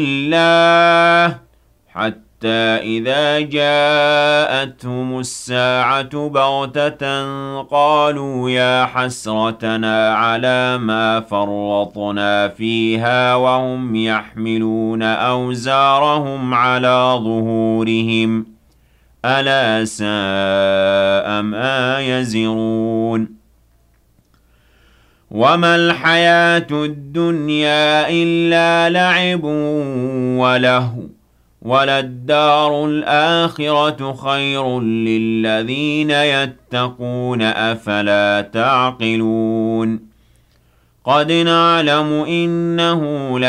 الله حتى إذا جاءتهم الساعة بغتة قالوا يا حسرتنا على ما فرطنا فيها وهم يحملون أوزارهم على ظهورهم ألا ساء ما يزرون وما الحياة الدنيا إلا لعب ولهو وللدار الآخرة خير للذين يتقون أفلا تعقلون قد نعلم إنه